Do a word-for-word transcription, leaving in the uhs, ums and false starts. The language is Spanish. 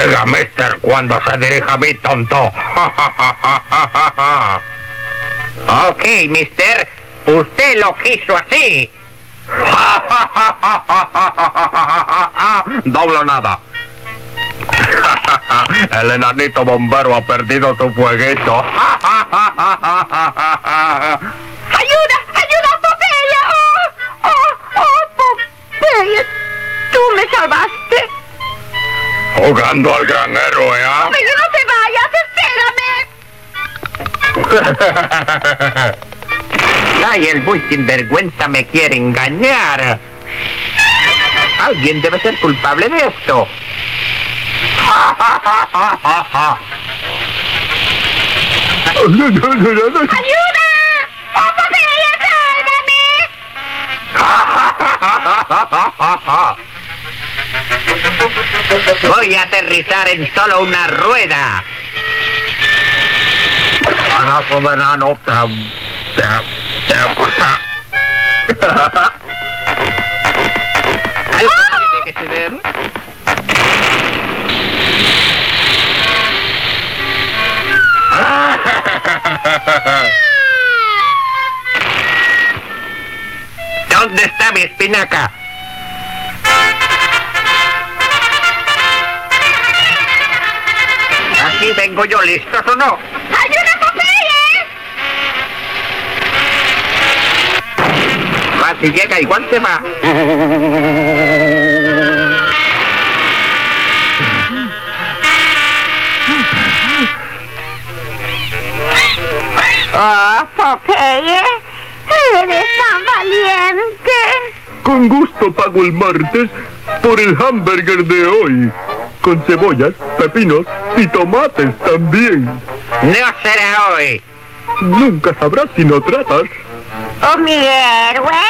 Diga, mister, cuando se dirija a mí, tonto. Ok, mister, usted lo quiso así. Doblo nada. El enanito bombero ha perdido su fueguito. ¡Ayuda! ¡Ayuda, Popeye! ¡Oh! ¡Oh! ¡Oh, Popeye! ¡Tú me salvaste! Jugando al gran héroe, ¿ah? ¡Popeye, no te vayas! ¡Espérame! Ay, el muy sinvergüenza me quiere engañar. Alguien debe ser culpable de esto. ¡Ayuda! ¡Oh, Popeye, sálvame! Voy a aterrizar en solo una rueda. Anazo de enano. ¿Algo tiene que ceder? ¿Dónde está mi espinaca? Aquí vengo yo, ¿listos o no? ¡Ayuda, Popeye! Más si llega, igual se va. ¡Oh, Popeye! ¡Eres tan valiente! Con gusto pago el martes por el hamburger de hoy. Con cebollas, pepinos y tomates también. No será hoy. Nunca sabrás si no tratas. ¡Oh, mi héroe!